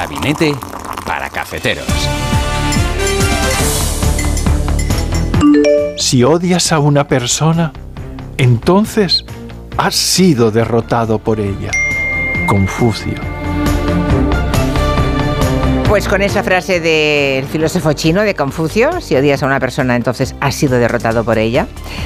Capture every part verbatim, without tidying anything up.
Gabinete para Cafeteros. Si odias a una persona, entonces has sido derrotado por ella. Confucio. Pues con esa frase del filósofo chino de Confucio, si odias a una persona, entonces has sido derrotado por ella.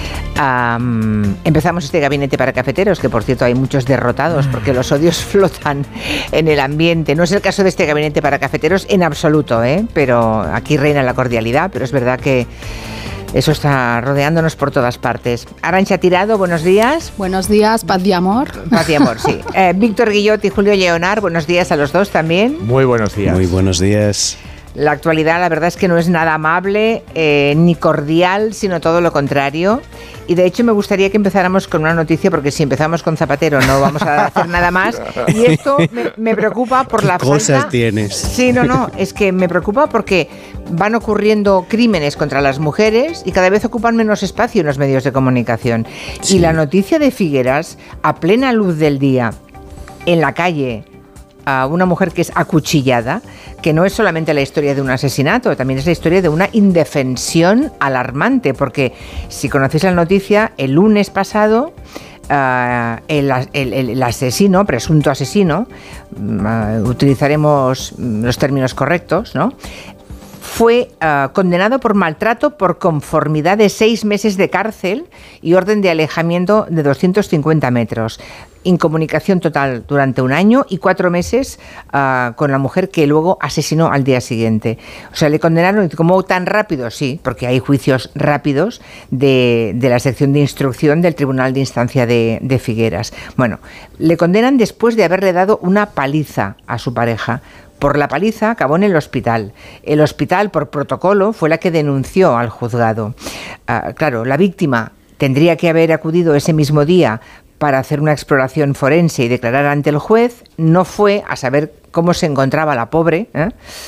Um, empezamos este gabinete para cafeteros, que por cierto hay muchos derrotados porque los odios flotan en el ambiente. No es el caso de este gabinete para cafeteros en absoluto, ¿eh? Pero aquí reina la cordialidad, pero es verdad que eso está rodeándonos por todas partes. Arantxa Tirado, buenos días. Buenos días, paz y amor. Paz y amor, sí. Eh, Víctor Guillot y Julio Lleonar, buenos días a los dos también. Muy buenos días. Muy buenos días. La actualidad, la verdad es que no es nada amable eh, ni cordial, sino todo lo contrario. Y de hecho me gustaría que empezáramos con una noticia, porque si empezamos con Zapatero no vamos a hacer nada más. Y esto me, me preocupa por la ¿Qué cosas falta... tienes? Sí, no, no, es que me preocupa porque van ocurriendo crímenes contra las mujeres y cada vez ocupan menos espacio en los medios de comunicación. Sí. Y la noticia de Figueras, a plena luz del día, en la calle, a una mujer que es acuchillada, que no es solamente la historia de un asesinato, también es la historia de una indefensión alarmante, porque si conocéis la noticia, el lunes pasado uh, el, el, el asesino, presunto asesino, uh, utilizaremos los términos correctos, ¿no?, fue uh, condenado por maltrato por conformidad de seis meses de cárcel y orden de alejamiento de doscientos cincuenta metros. Incomunicación total durante un año y cuatro meses uh, con la mujer que luego asesinó al día siguiente. O sea, le condenaron, como tan rápido, sí, porque hay juicios rápidos de, de la sección de instrucción del Tribunal de Instancia de, de Figueras. Bueno, le condenan después de haberle dado una paliza a su pareja. Por la paliza acabó en el hospital. El hospital, por protocolo, fue la que denunció al juzgado. Uh, claro, la víctima tendría que haber acudido ese mismo día para hacer una exploración forense y declarar ante el juez. No fue a saber cómo se encontraba la pobre, ¿eh?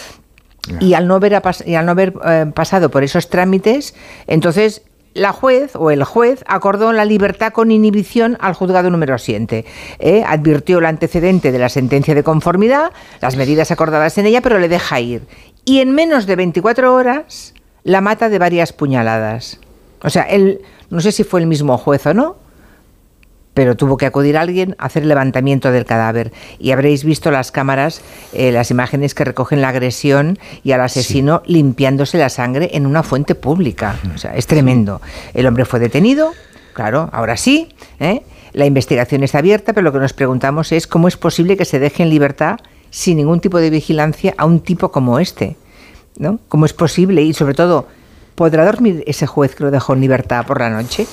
y al no haber, y al no haber eh, pasado por esos trámites, entonces la juez o el juez acordó la libertad con inhibición al juzgado número siete. ¿eh? Advirtió el antecedente de la sentencia de conformidad, las medidas acordadas en ella, pero le deja ir. Y en menos de veinticuatro horas la mata de varias puñaladas. O sea, él, no sé si fue el mismo juez o no, pero tuvo que acudir alguien a hacer el levantamiento del cadáver. Y habréis visto las cámaras, eh, las imágenes que recogen la agresión y al asesino sí. limpiándose la sangre en una fuente pública. O sea, es tremendo. El hombre fue detenido, claro, ahora sí, ¿eh? La investigación está abierta, pero lo que nos preguntamos es cómo es posible que se deje en libertad sin ningún tipo de vigilancia a un tipo como este, ¿no? ¿Cómo es posible? Y sobre todo, ¿podrá dormir ese juez que lo dejó en libertad por la noche?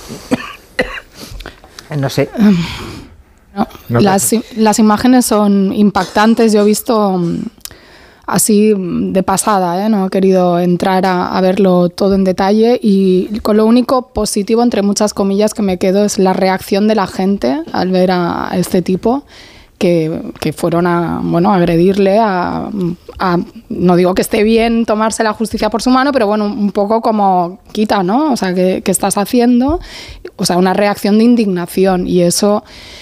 No sé. No, las, las imágenes son impactantes. Yo he visto así de pasada, ¿eh? No he querido entrar a, a verlo todo en detalle, y con lo único positivo, entre muchas comillas, que me quedo es la reacción de la gente al ver a, a este tipo. Que, que fueron a, bueno, a agredirle, a, a, no digo que esté bien tomarse la justicia por su mano, pero bueno, un poco como quita, ¿no? O sea, ¿qué, qué estás haciendo? O sea, una reacción de indignación, y eso